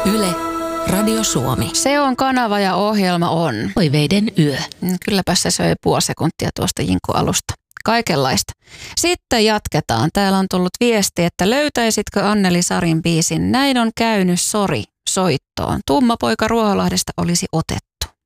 Yle, Radio Suomi. Se on kanava ja ohjelma on. Toiveiden yö. Kylläpä se söi puoli sekuntia tuosta Jinku-alusta. Kaikenlaista. Sitten jatketaan. Täällä on tullut viesti, että löytäisitkö Anneli Sarin biisin Näin on käynyt, sori, soittoon. Tumma poika Ruoholahdesta olisi otettu.